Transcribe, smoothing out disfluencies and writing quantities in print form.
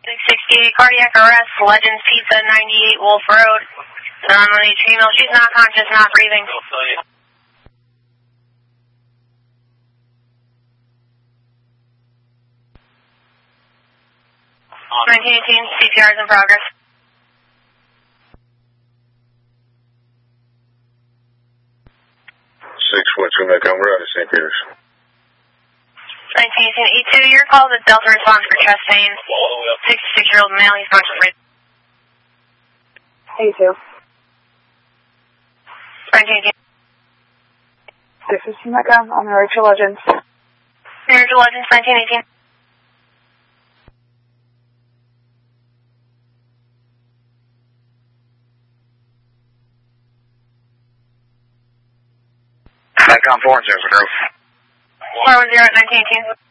668 cardiac arrest, Legends Pizza, 98 Wolf Road. Non-release female, she's not conscious, not breathing. 1918, CPR is in progress. 612 Montgomery to St. Peter's. 1918, E2, your call to Delta response for chest pain. 66-year-old male, he's conscious breathing. E2. 1918. This is Mecca on the Rachel Legends. Rachel Legends, 1918. Mecca on 410, 410 at 1918.